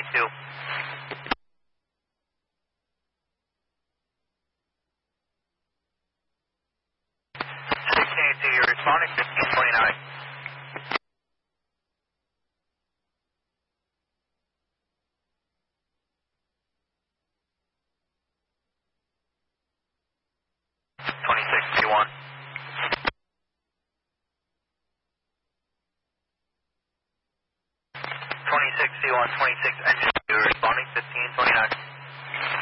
2. 1682, you're responding 1529. 2631. 2631, 26 engine, you're responding 1529.